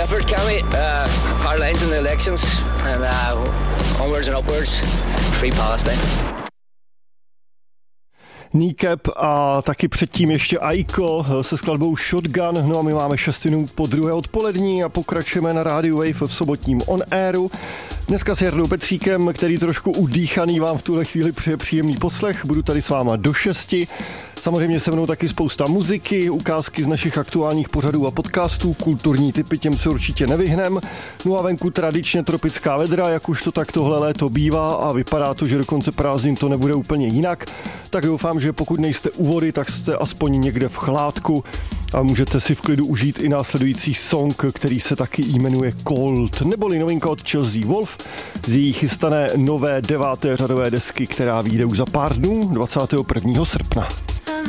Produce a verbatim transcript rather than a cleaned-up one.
Crawford County, uh, hard lines in the elections, and uh, onwards and upwards, free Palestine. Kneecap a taky předtím ještě Aiko se skladbou Shotgun. No a my máme šestinu po druhé odpolední a pokračujeme na rádiu Wave v sobotním On Airu. Dneska s Jardou Petříkem, který trošku udýchaný vám v tuhle chvíli přeje příjemný poslech. Budu tady s váma do šesti. Samozřejmě se mnou taky spousta muziky, ukázky z našich aktuálních pořadů a podcastů, kulturní tipy, těm se určitě nevyhnem. No a venku tradičně tropická vedra, jak už to tak tohle léto bývá a vypadá to, že do konce prázdnin to nebude úplně jinak. Tak doufám, že pokud nejste u vody, tak jste aspoň někde v chládku a můžete si v klidu užít i následující song, který se taky jmenuje Cold, neboli novinka od Chelsea Wolf z její chystané nové deváté řadové desky, která vyjde už za pár dnů, dvacátého prvního srpna.